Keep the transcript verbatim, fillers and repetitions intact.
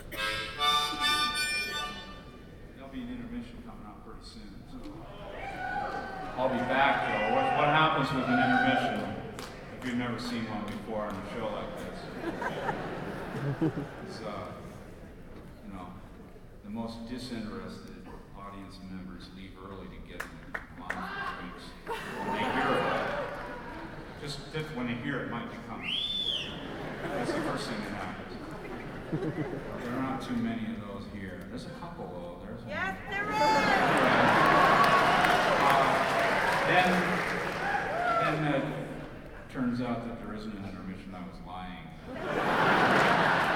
There'll be an intermission coming up pretty soon. So. I'll be back though. What, what happens with an intermission, if you've never seen one before on a show like this, is, uh, you know, the most disinterested audience members leave early to get in their line for drinks. When they hear it, just, just when they hear it might be coming. That's the first thing that happens. There are not too many of those here. There's a couple though. There's one. Yes, there is. Uh, then, then it turns out that there isn't an intermission. I was lying.